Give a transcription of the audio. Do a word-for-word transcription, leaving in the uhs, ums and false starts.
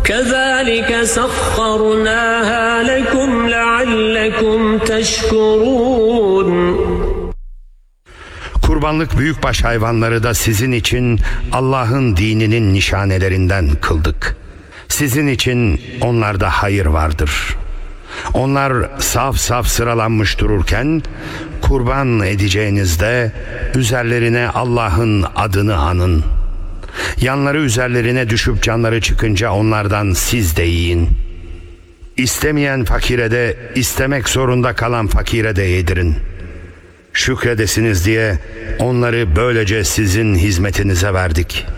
كَذَٰلِكَ سَخَّرْنَاهَا لَكُمْ لَعَلَّكُمْ تَشْكُرُونَ. Kurbanlık büyükbaş hayvanları da sizin için Allah'ın dininin nişanelerinden kıldık. Sizin için onlarda hayır vardır. Onlar saf saf sıralanmış dururken kurban edeceğinizde üzerlerine Allah'ın adını anın. Yanları üzerlerine düşüp canları çıkınca onlardan siz de yiyin. İstemeyen fakire de istemek zorunda kalan fakire de yedirin. Şükredesiniz diye onları böylece sizin hizmetinize verdik.